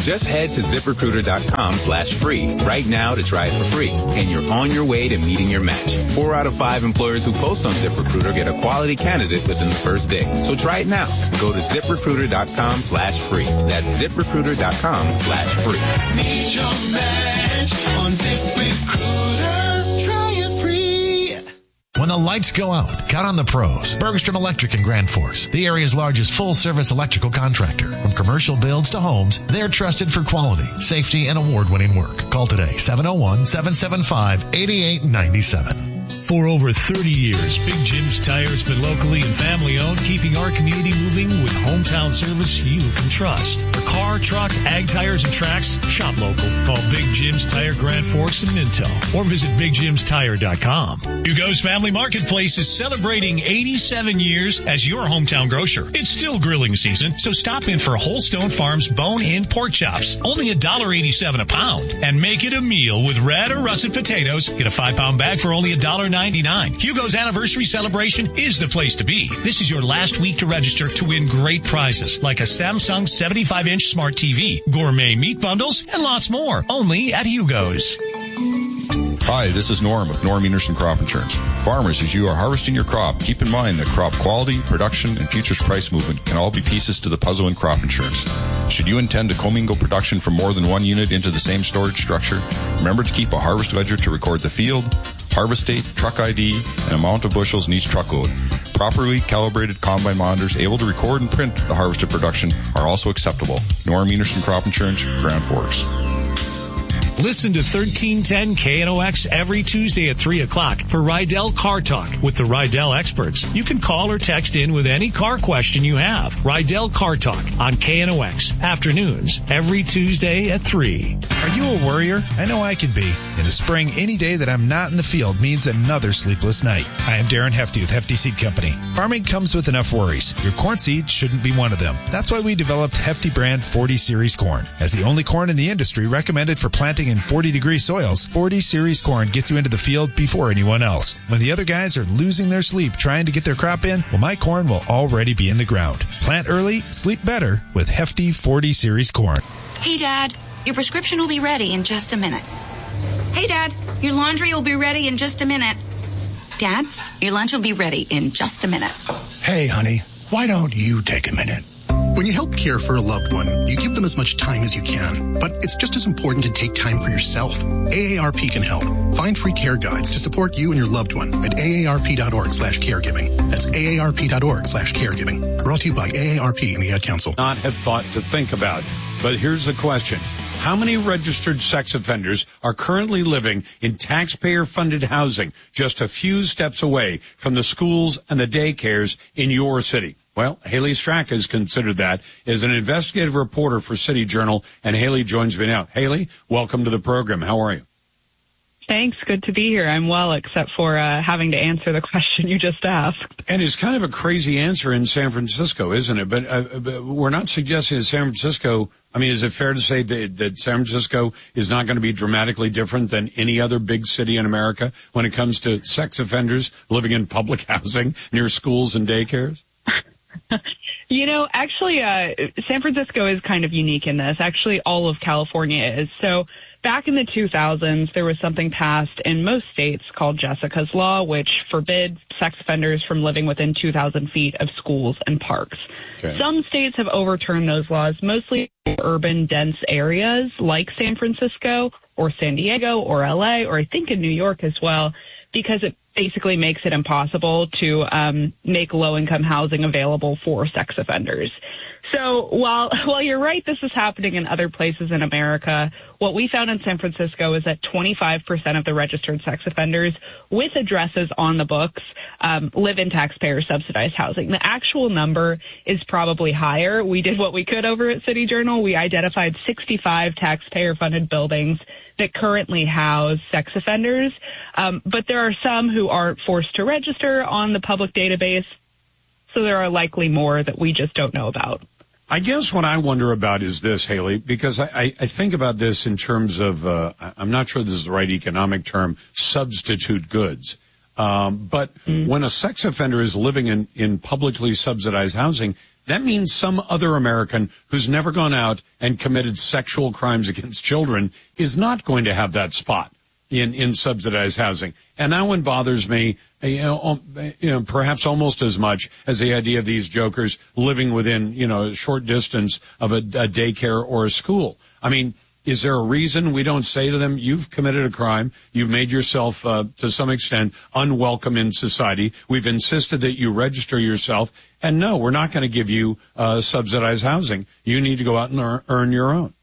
Just head to ZipRecruiter.com/free right now to try it for free, and you're on your way to meeting your match. 4 out of 5 employers who post on ZipRecruiter get a quality candidate within the first day. So try it now. Go to ZipRecruiter.com/free. That's ZipRecruiter.com/free. Meet your match on ZipRecruiter. Try it free. When the lights go out, count on the pros. Bergstrom Electric in Grand Forks, the area's largest full-service electrical contractor. From commercial builds to homes, they're trusted for quality, safety, and award-winning work. Call today, 701-775-8897. For over 30 years, Big Jim's Tire has been locally and family-owned, keeping our community moving with hometown service you can trust. For car, truck, ag tires, and tracks, shop local. Call Big Jim's Tire Grand Forks and Minto, or visit BigJimsTire.com. Hugo's Family Marketplace is celebrating 87 years as your hometown grocer. It's still grilling season, so stop in for Holstone Farms bone-in pork chops, only $1.87 a pound, and make it a meal with red or russet potatoes. Get a 5-pound bag for only $1.99. Hugo's anniversary celebration is the place to be. This is your last week to register to win great prizes like a Samsung 75-inch smart TV, gourmet meat bundles, and lots more. Only at Hugo's. Hi, this is Norm with Norm Enerson Crop Insurance. Farmers, as you are harvesting your crop, keep in mind that crop quality, production, and futures price movement can all be pieces to the puzzle in crop insurance. Should you intend to commingle production from more than one unit into the same storage structure, remember to keep a harvest ledger to record the field, harvest date, truck ID, and amount of bushels in each truckload. Properly calibrated combine monitors able to record and print the harvested production are also acceptable. Norm Enerson Crop Insurance, Grand Forks. Listen to 1310 KNOX every Tuesday at 3 o'clock for Rydell Car Talk with the Rydell experts. You can call or text in with any car question you have. Rydell Car Talk on KNOX afternoons every Tuesday at 3. Are you a worrier? I know I can be. In the spring, any day that I'm not in the field means another sleepless night. I am Darren Hefty with Hefty Seed Company. Farming comes with enough worries. Your corn seed shouldn't be one of them. That's why we developed Hefty brand 40 Series corn. As the only corn in the industry recommended for planting in 40-degree soils, 40 Series corn gets you into the field before anyone else. When the other guys are losing their sleep trying to get their crop in, well, my corn will already be in the ground. Plant early, sleep better with Hefty 40 Series corn. Hey, Dad, your prescription will be ready in just a minute. Hey, Dad, your laundry will be ready in just a minute. Dad, your lunch will be ready in just a minute. Hey, honey, why don't you take a minute? When you help care for a loved one, you give them as much time as you can. But it's just as important to take time for yourself. AARP can help. Find free care guides to support you and your loved one at aarp.org/caregiving. That's aarp.org/caregiving. Brought to you by AARP and the Ad Council. Not have thought to think about. But here's the question. How many registered sex offenders are currently living in taxpayer-funded housing just a few steps away from the schools and the daycares in your city? Well, Haley Strack has considered that as an investigative reporter for City Journal, and Haley joins me now. Haley, welcome to the program. How are you? Thanks. Good to be here. I'm well, except for having to answer the question you just asked. And it's kind of a crazy answer in San Francisco, isn't it? But we're not suggesting that San Francisco, I mean, is it fair to say that San Francisco is not going to be dramatically different than any other big city in America when it comes to sex offenders living in public housing near schools and daycares? You know, actually, San Francisco is kind of unique in this. Actually, all of California is. So back in the 2000s, there was something passed in most states called Jessica's Law, which forbid sex offenders from living within 2,000 feet of schools and parks. Okay. Some states have overturned those laws, mostly in urban, dense areas like San Francisco or San Diego or L.A. or I think in New York as well, because it basically makes it impossible to make low-income housing available for sex offenders. So while you're right, this is happening in other places in America, what we found in San Francisco is that 25% of the registered sex offenders with addresses on the books live in taxpayer-subsidized housing. The actual number is probably higher. We did what we could over at City Journal. We identified 65 taxpayer-funded buildings that currently house sex offenders, but there are some who aren't forced to register on the public database, so there are likely more that we just don't know about. I guess what I wonder about is this, Haley, because I think about this in terms of, I'm not sure this is the right economic term, substitute goods. But when a sex offender is living in publicly subsidized housing, that means some other American who's never gone out and committed sexual crimes against children is not going to have that spot in subsidized housing. And that one bothers me, perhaps almost as much as the idea of these jokers living within, a short distance of a daycare or a school. I mean, is there a reason we don't say to them, you've committed a crime, you've made yourself, to some extent, unwelcome in society, we've insisted that you register yourself, and no, we're not going to give you subsidized housing. You need to go out and earn your own.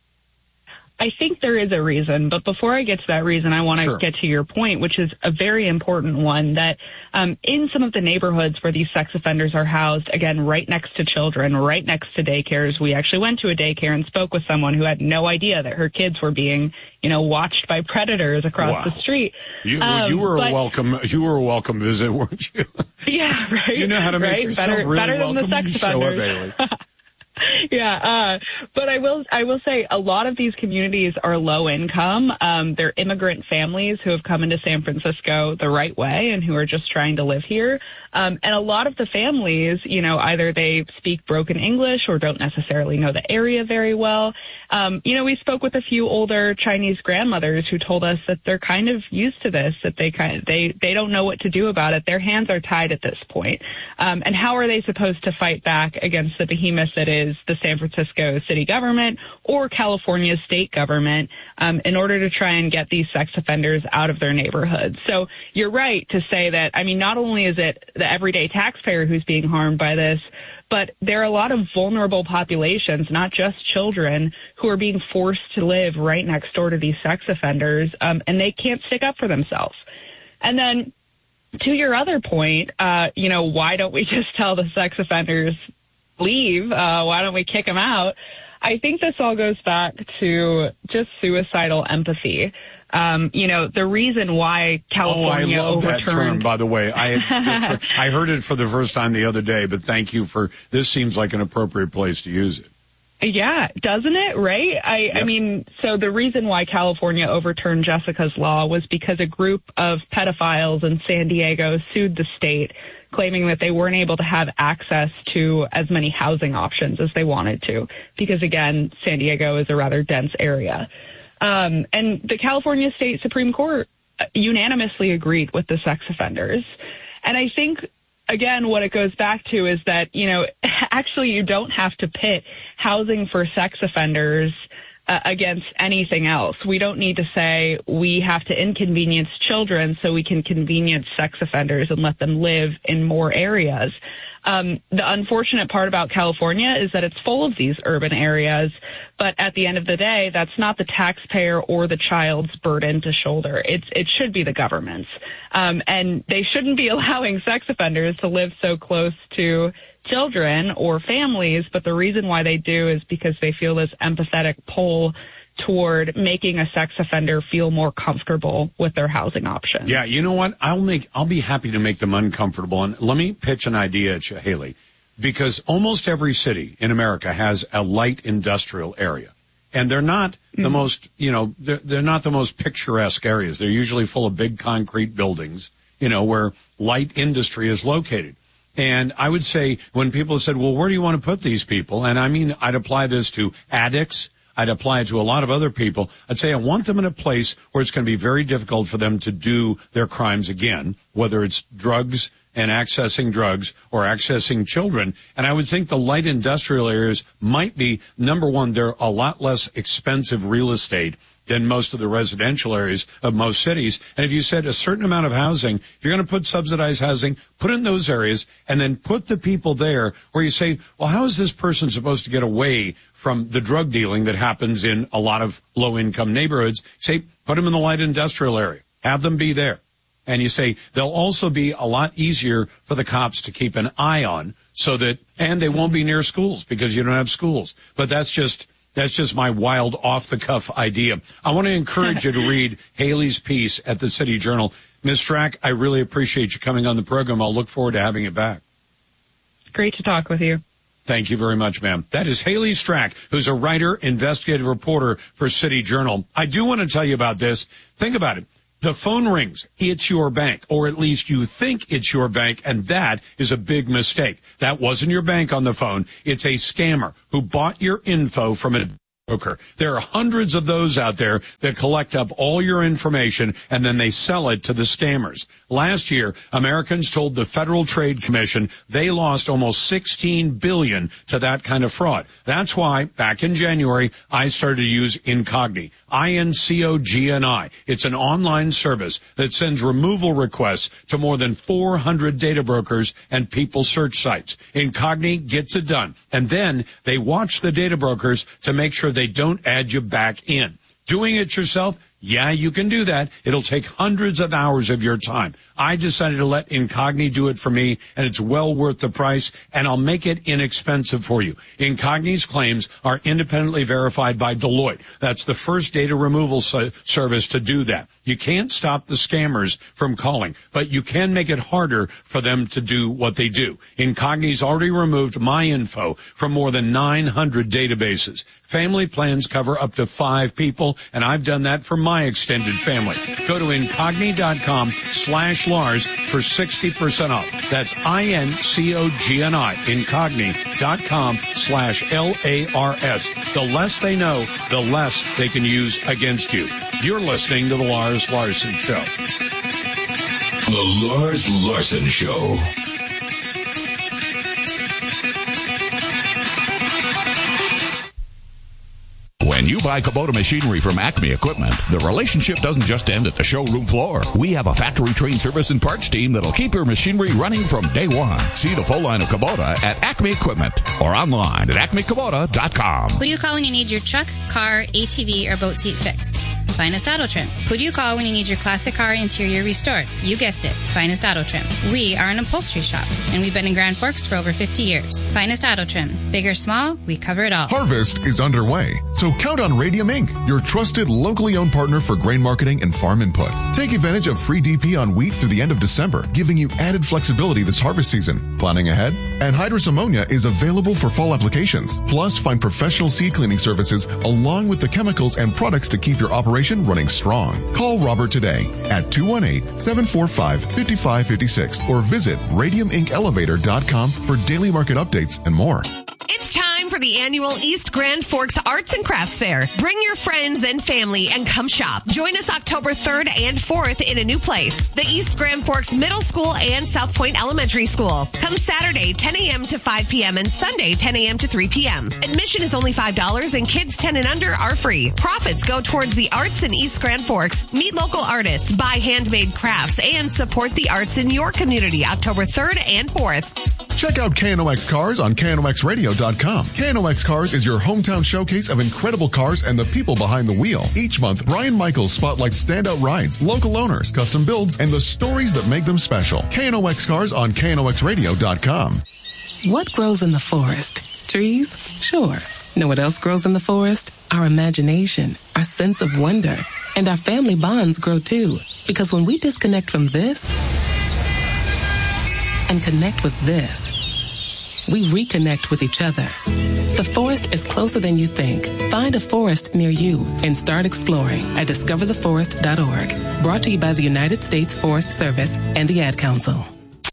I think there is a reason, but before I get to that reason, I want to get to your point, which is a very important one, that in some of the neighborhoods where these sex offenders are housed, again, right next to children, right next to daycares. We actually went to a daycare and spoke with someone who had no idea that her kids were being, watched by predators across the street. You were a welcome visit, weren't you? Yeah, right. You know how to make yourself really better welcome. Than the sex offenders. Yeah, but I will say a lot of these communities are low income. They're immigrant families who have come into San Francisco the right way and who are just trying to live here. And a lot of the families, either they speak broken English or don't necessarily know the area very well. We spoke with a few older Chinese grandmothers who told us that they're kind of used to this, that they don't know what to do about it. Their hands are tied at this point. And how are they supposed to fight back against the behemoth that is the San Francisco city government or California state government in order to try and get these sex offenders out of their neighborhoods? So you're right to say that, not only is it the everyday taxpayer who's being harmed by this, but there are a lot of vulnerable populations, not just children, who are being forced to live right next door to these sex offenders, and they can't stick up for themselves. And then to your other point, why don't we just tell the sex offenders leave? Why don't we kick them out? I think this all goes back to just suicidal empathy. The reason why California I love overturned that term, by the way. I heard it for the first time the other day, but thank you for this. Seems like an appropriate place to use it. Yeah, doesn't it? Right? So the reason why California overturned Jessica's law was because a group of pedophiles in San Diego sued the state, claiming that they weren't able to have access to as many housing options as they wanted to, because again, San Diego is a rather dense area. And the California State Supreme Court unanimously agreed with the sex offenders. And I think, again, what it goes back to is that, actually you don't have to pit housing for sex offenders against anything else. We don't need to say we have to inconvenience children so we can convenience sex offenders and let them live in more areas. The unfortunate part about California is that it's full of these urban areas, but at the end of the day, that's not the taxpayer or the child's burden to shoulder. It should be the government's. And they shouldn't be allowing sex offenders to live so close to children or families, but the reason why they do is because they feel this empathetic pull toward making a sex offender feel more comfortable with their housing options. Yeah, you know what? I'll be happy to make them uncomfortable. And let me pitch an idea at you, Haley, because almost every city in America has a light industrial area. And they're not the most, they're not the most picturesque areas. They're usually full of big concrete buildings, where light industry is located. And I would say when people said, well, where do you want to put these people? And I'd apply this to addicts. I'd apply it to a lot of other people. I'd say I want them in a place where it's going to be very difficult for them to do their crimes again, whether it's drugs and accessing drugs or accessing children. And I would think the light industrial areas might be, number one, they're a lot less expensive real estate than most of the residential areas of most cities. And if you said a certain amount of housing, if you're going to put subsidized housing, put in those areas and then put the people there where you say, well, how is this person supposed to get away from the drug dealing that happens in a lot of low-income neighborhoods? Say, put them in the light industrial area. Have them be there. And you say they'll also be a lot easier for the cops to keep an eye on so that, and they won't be near schools because you don't have schools. But that's just my wild off-the-cuff idea. I want to encourage you to read Haley's piece at the City Journal. Ms. Strack, I really appreciate you coming on the program. I'll look forward to having you back. Great to talk with you. Thank you very much, ma'am. That is Haley Strack, who's a writer, investigative reporter for City Journal. I do want to tell you about this. Think about it. The phone rings. It's your bank, or at least you think it's your bank, and that is a big mistake. That wasn't your bank on the phone. It's a scammer who bought your info from a broker. There are hundreds of those out there that collect up all your information and then they sell it to the scammers. Last year, Americans told the Federal Trade Commission they lost almost $16 billion to that kind of fraud. That's why, back in January, I started to use Incogni. INCOGNI. It's an online service that sends removal requests to more than 400 data brokers and people search sites. Incogni gets it done. And then they watch the data brokers to make sure they don't add you back in. Doing it yourself? Yeah, you can do that. It'll take hundreds of hours of your time. I decided to let Incogni do it for me, and it's well worth the price, and I'll make it inexpensive for you. Incogni's claims are independently verified by Deloitte. That's the first data removal service to do that. You can't stop the scammers from calling, but you can make it harder for them to do what they do. Incogni's already removed my info from more than 900 databases. Family plans cover up to 5 people, and I've done that for my extended family. Go to Incogni.com/Lars for 60% off. That's INCOGNI, Incogni.com/LARS. The less they know, the less they can use against you. You're listening to The Lars Larson Show. The Lars Larson Show. When you buy Kubota machinery from Acme Equipment, the relationship doesn't just end at the showroom floor. We have a factory-trained service and parts team that'll keep your machinery running from day one. See the full line of Kubota at Acme Equipment or online at acmekubota.com. Who do you call when you need your truck, car, ATV, or boat seat fixed? Finest Auto Trim. Who do you call when you need your classic car interior restored? You guessed it, Finest Auto Trim. We are an upholstery shop, and we've been in Grand Forks for over 50 years. Finest Auto Trim. Big or small, we cover it all. Harvest is underway, so count on Radium Inc., your trusted, locally owned partner for grain marketing and farm inputs. Take advantage of free DP on wheat through the end of December, giving you added flexibility this harvest season. Planning ahead? Anhydrous ammonia is available for fall applications. Plus, find professional seed cleaning services along with the chemicals and products to keep your operation running strong. Call Robert today at 218-745-5556 or visit radiuminkelevator.com for daily market updates and more. It's time for the annual East Grand Forks Arts and Crafts Fair. Bring your friends and family and come shop. Join us October 3rd and 4th in a new place, the East Grand Forks Middle School and South Point Elementary School. Come Saturday, 10 a.m. to 5 p.m. and Sunday, 10 a.m. to 3 p.m. Admission is only $5 and kids 10 and under are free. Profits go towards the arts in East Grand Forks. Meet local artists, buy handmade crafts, and support the arts in your community October 3rd and 4th. Check out KNOX Cars on KNOXradio.com. KNOX Cars is your hometown showcase of incredible cars and the people behind the wheel. Each month, Brian Michaels spotlights standout rides, local owners, custom builds, and the stories that make them special. KNOX Cars on KNOXradio.com. What grows in the forest? Trees? Sure. Know what else grows in the forest? Our imagination, our sense of wonder, and our family bonds grow too. Because when we disconnect from this and connect with this, we reconnect with each other. The forest is closer than you think. Find a forest near you and start exploring at discovertheforest.org. Brought to you by the United States Forest Service and the Ad Council.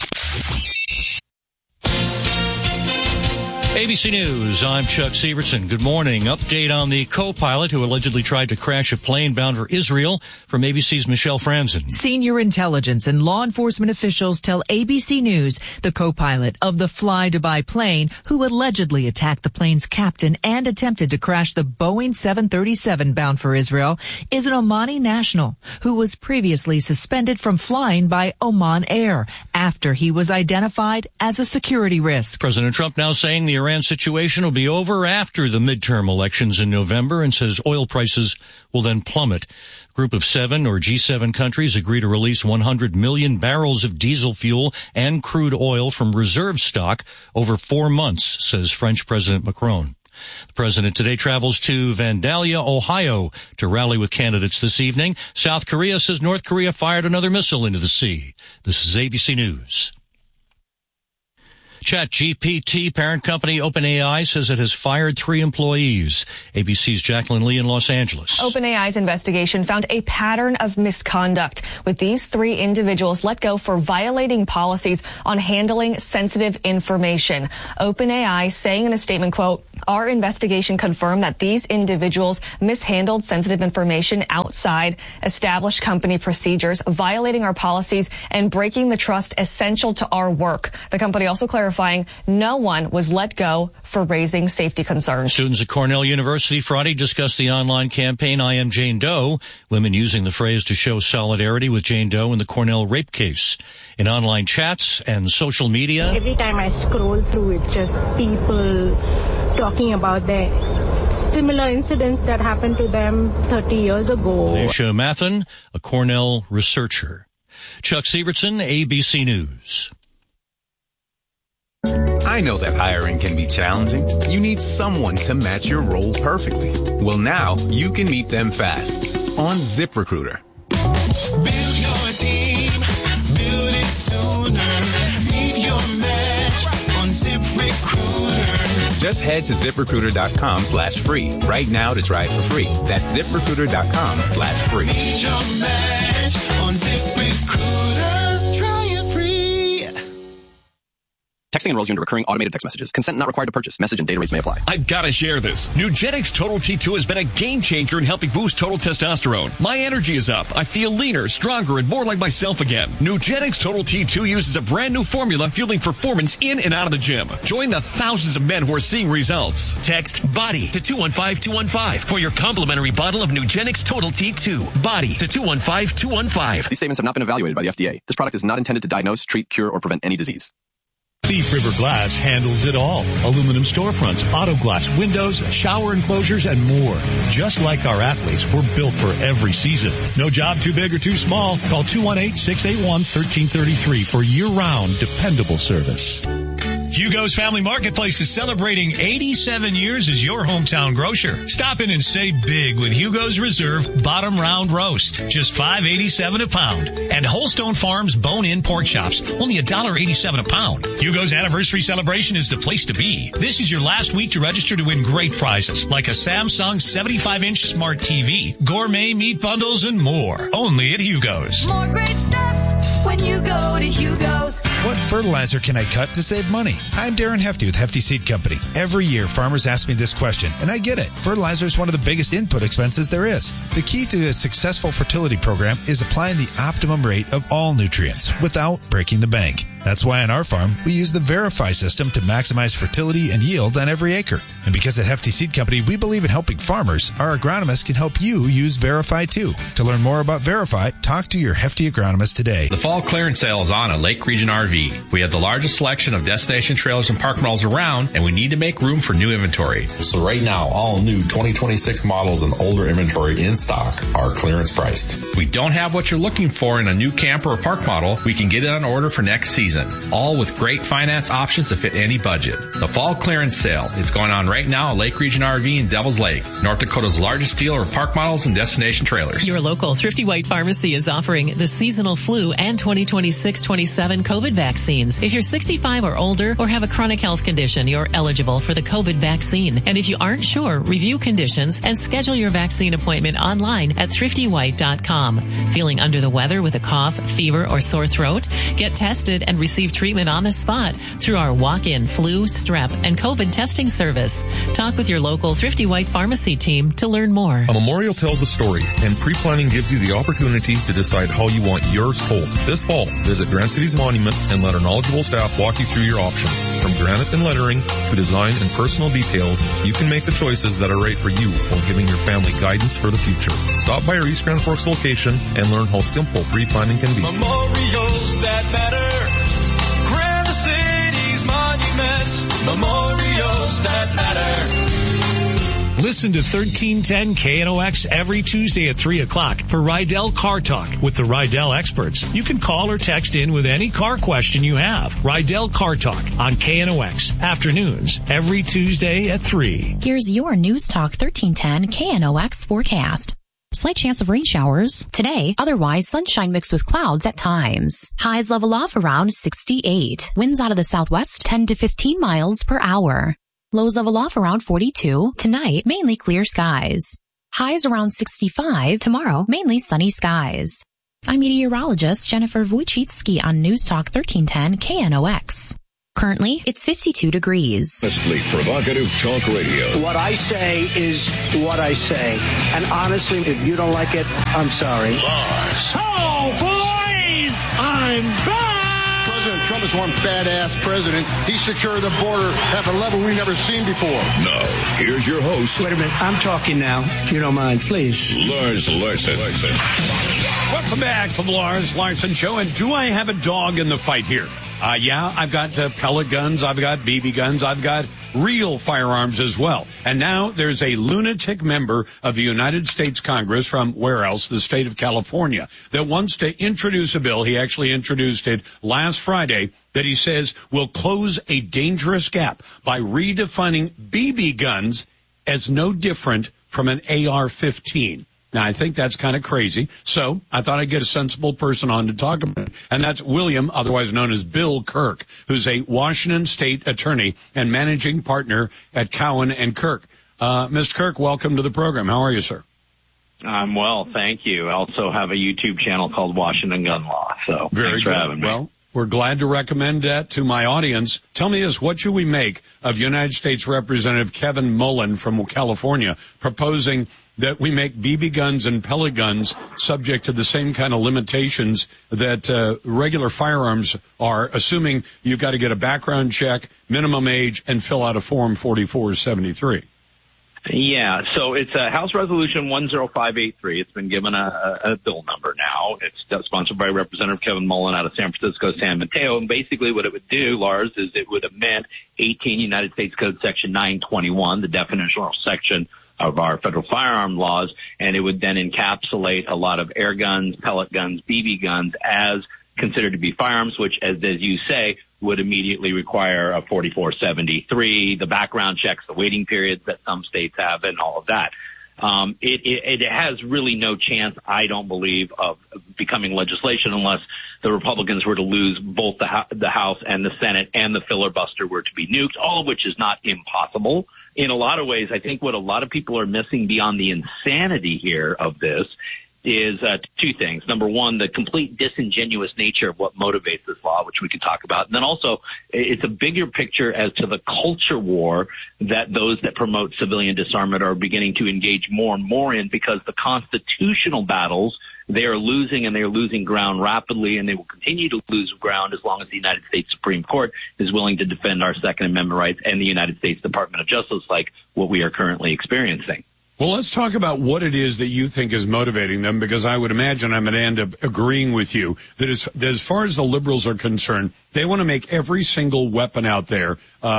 ABC News, I'm Chuck Sievertson. Good morning. Update on the co-pilot who allegedly tried to crash a plane bound for Israel from ABC's Michelle Franzen. Senior intelligence and law enforcement officials tell ABC News the co-pilot of the Fly Dubai plane who allegedly attacked the plane's captain and attempted to crash the Boeing 737 bound for Israel is an Omani national who was previously suspended from flying by Oman Air after he was identified as a security risk. President Trump now saying the Iran situation will be over after the midterm elections in November and says oil prices will then plummet. A group of 7 or G7 countries agree to release 100 million barrels of diesel fuel and crude oil from reserve stock over 4 months, says French President Macron. The president today travels to Vandalia, Ohio, to rally with candidates this evening. South Korea says North Korea fired another missile into the sea. This is ABC News. ChatGPT parent company OpenAI says it has fired 3 employees. ABC's Jacqueline Lee in Los Angeles. OpenAI's investigation found a pattern of misconduct, with these 3 individuals let go for violating policies on handling sensitive information. OpenAI saying in a statement, quote, "Our investigation confirmed that these individuals mishandled sensitive information outside established company procedures, violating our policies and breaking the trust essential to our work." The company also clarifying no one was let go for raising safety concerns. Students at Cornell University Friday discussed the online campaign I Am Jane Doe, women using the phrase to show solidarity with Jane Doe in the Cornell rape case. In online chats and social media, every time I scroll through it, just people talking about their similar incident that happened to them 30 years ago. Aisha Mathen, a Cornell researcher. Chuck Sievertson, ABC News. I know that hiring can be challenging. You need someone to match your role perfectly. Well, now you can meet them fast on ZipRecruiter. Build your team, build it sooner. Meet your match on ZipRecruiter. Just head to ZipRecruiter.com/free right now to try it for free. That's ZipRecruiter.com/free. Meet your match on ZipRecruiter. Try it free. Texting enrolls you into recurring automated text messages. Consent not required to purchase. Message and data rates may apply. I've got to share this. Nugenix Total T2 has been a game changer in helping boost total testosterone. My energy is up. I feel leaner, stronger, and more like myself again. Nugenix Total T2 uses a brand new formula fueling performance in and out of the gym. Join the thousands of men who are seeing results. Text BODY to 215-215 for your complimentary bottle of Nugenix Total T2. BODY to 215-215. These statements have not been evaluated by the FDA. This product is not intended to diagnose, treat, cure, or prevent any disease. Thief River Glass handles it all. Aluminum storefronts, auto glass, windows, shower enclosures, and more. Just like our athletes, we're built for every season. No job too big or too small. Call 218-681-1333 for year-round dependable service. Hugo's Family Marketplace is celebrating 87 years as your hometown grocer. Stop in and save big with Hugo's Reserve Bottom Round Roast, just $5.87 a pound. And Holstone Farms Bone-In Pork Chops, only $1.87 a pound. Hugo's anniversary celebration is the place to be. This is your last week to register to win great prizes, like a Samsung 75-inch smart TV, gourmet meat bundles, and more. Only at Hugo's. More great stuff when you go to Hugo's. What fertilizer can I cut to save money? I'm Darren Hefty with Hefty Seed Company. Every year, farmers ask me this question, and I get it. Fertilizer is one of the biggest input expenses there is. The key to a successful fertility program is applying the optimum rate of all nutrients without breaking the bank. That's why on our farm, we use the Verify system to maximize fertility and yield on every acre. And because at Hefty Seed Company, we believe in helping farmers, our agronomists can help you use Verify too. To learn more about Verify, talk to your Hefty agronomist today. The fall clearance sale is on at Lake Region RV. We have the largest selection of destination trailers and park models around, and we need to make room for new inventory. So right now, all new 2026 models and older inventory in stock are clearance priced. If we don't have what you're looking for in a new camper or park model, we can get it on order for next season. All with great finance options to fit any budget. The fall clearance sale. It's going on right now at Lake Region RV in Devil's Lake, North Dakota's largest dealer of park models and destination trailers. Your local Thrifty White Pharmacy is offering the seasonal flu and 2026-27 COVID vaccines. If you're 65 or older or have a chronic health condition, you're eligible for the COVID vaccine. And if you aren't sure, review conditions and schedule your vaccine appointment online at thriftywhite.com. Feeling under the weather with a cough, fever, or sore throat? Get tested and receive treatment on the spot through our walk-in flu, strep, and COVID testing service. Talk with your local Thrifty White Pharmacy team to learn more. A memorial tells a story, and pre-planning gives you the opportunity to decide how you want yours told. This fall, visit Grand City's monument and let our knowledgeable staff walk you through your options. From granite and lettering to design and personal details, you can make the choices that are right for you while giving your family guidance for the future. Stop by our East Grand Forks location and learn how simple pre-planning can be. Memorials that matter. Grand City's monument. Memorials that matter. Listen to 1310 KNOX every Tuesday at 3 o'clock for Rydell Car Talk with the Rydell experts. You can call or text in with any car question you have. Rydell Car Talk on KNOX afternoons every Tuesday at 3. Here's your News Talk 1310 KNOX forecast. Slight chance of rain showers today. Otherwise, sunshine mixed with clouds at times. Highs level off around 68. Winds out of the southwest 10 to 15 miles per hour. Lows level off around 42. Tonight, mainly clear skies. Highs around 65. Tomorrow, mainly sunny skies. I'm meteorologist Jennifer Wojcicki on News Talk 1310 KNOX. Currently, it's 52 degrees. Honestly provocative talk radio. What I say is what I say. And honestly, if you don't like it, I'm sorry. Lars. Oh, boys! I'm back! President Trump is one badass president. He secured the border at a level we've never seen before. Now, here's your host. Wait a minute. I'm talking now, if you don't mind, please. Lars Larson. Welcome back to the Lars Larson Show. And do I have a dog in the fight here? Yeah, I've got pellet guns, I've got BB guns, I've got real firearms as well. And now there's a lunatic member of the United States Congress from where else? The state of California, that wants to introduce a bill. He actually introduced it last Friday that he says will close a dangerous gap by redefining BB guns as no different from an AR-15. Now, I think that's kind of crazy, so I thought I'd get a sensible person on to talk about it, and that's William, otherwise known as Bill Kirk, who's a Washington State attorney and managing partner at Cowan and Kirk. Mr. Kirk, welcome to the program. How are you, sir? I'm well, thank you. I also have a YouTube channel called Washington Gun Law, so thanks for having me. Well, we're glad to recommend that to my audience. Tell me this, what should we make of United States Representative Kevin Mullen from California proposing that we make BB guns and pellet guns subject to the same kind of limitations that regular firearms are, assuming you've got to get a background check, minimum age, and fill out a Form 4473? Yeah, so it's House Resolution 10583. It's been given a bill number now. It's sponsored by Representative Kevin Mullen out of San Francisco, San Mateo. And basically what it would do, Lars, is it would amend 18 United States Code Section 921, the definitional section of our federal firearm laws, and it would then encapsulate a lot of air guns, pellet guns, BB guns as considered to be firearms, which, as you say, would immediately require a 4473, the background checks, the waiting periods that some states have, and all of that. It has really no chance, I don't believe, of becoming legislation unless the Republicans were to lose both the House and the Senate, and the filibuster were to be nuked, all of which is not impossible. In a lot of ways, I think what a lot of people are missing beyond the insanity here of this is two things. Number one, the complete disingenuous nature of what motivates this law, which we could talk about. And then also, it's a bigger picture as to the culture war that those that promote civilian disarmament are beginning to engage more and more in, because the constitutional battles they are losing, and they are losing ground rapidly, and they will continue to lose ground as long as the United States Supreme Court is willing to defend our Second Amendment rights and the United States Department of Justice like what we are currently experiencing. Well, let's talk about what it is that you think is motivating them, because I would imagine I'm going to end up agreeing with you that as far as the liberals are concerned, they want to make every single weapon out there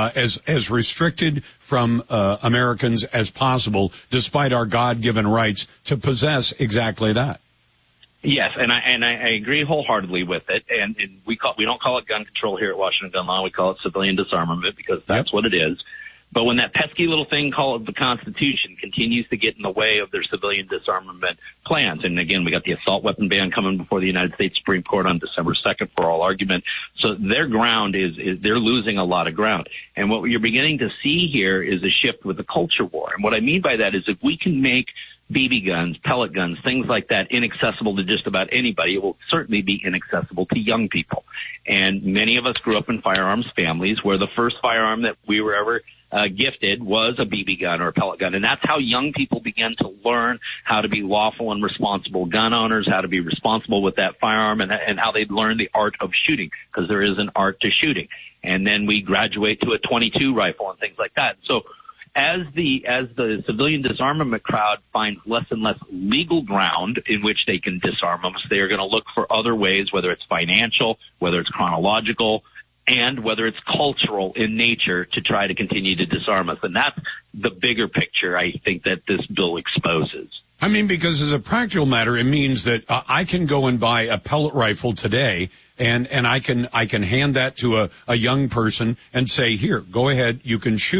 as restricted from Americans as possible, despite our God-given rights to possess exactly that. Yes, and I agree wholeheartedly with it. And we don't call it gun control here at Washington Gun Law. We call it civilian disarmament, because that's what it is. But when that pesky little thing called the Constitution continues to get in the way of their civilian disarmament plans, and again, we got the assault weapon ban coming before the United States Supreme Court on December 2nd for all argument. So their ground is they're losing a lot of ground. And what you're beginning to see here is a shift with the culture war. And what I mean by that is if we can make BB guns, pellet guns, things like that inaccessible to just about anybody, it will certainly be inaccessible to young people. And many of us grew up in firearms families where the first firearm that we were ever gifted was a BB gun or a pellet gun. And that's how young people began to learn how to be lawful and responsible gun owners, how to be responsible with that firearm, and how they'd learn the art of shooting, because there is an art to shooting. And then we graduate to a .22 rifle and things like that. So as the civilian disarmament crowd finds less and less legal ground in which they can disarm us, they are going to look for other ways, whether it's financial, whether it's chronological, and whether it's cultural in nature, to try to continue to disarm us. And that's the bigger picture, I think, that this bill exposes. I mean, because as a practical matter, it means that I can go and buy a pellet rifle today, and I can hand that to a young person and say, here, go ahead, you can shoot it.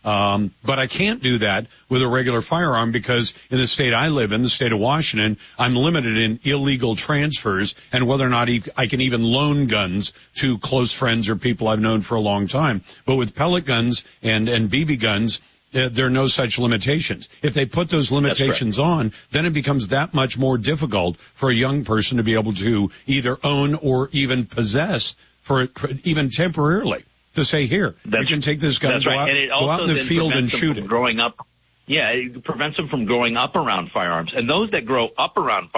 But I can't do that with a regular firearm because in the state I live in, the state of Washington, I'm limited in illegal transfers and whether or not I can even loan guns to close friends or people I've known for a long time. But with pellet guns and BB guns, there are no such limitations. If they put those limitations on, then it becomes that much more difficult for a young person to be able to either own or even possess for even temporarily. To say, here, you can take this gun, go out in the field and shoot it. Growing up, it prevents them from growing up around firearms. And those that grow up around